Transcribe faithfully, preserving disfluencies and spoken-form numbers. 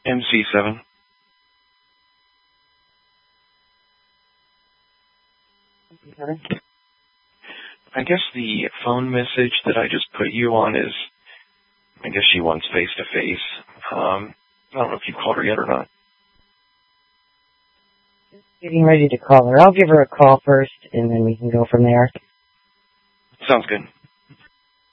M C seven. I guess the phone message that I just put you on is, I guess she wants face-to-face. Um, I don't know if you called her yet or not. Just getting ready to call her. I'll give her a call first, and then we can go from there. Sounds good.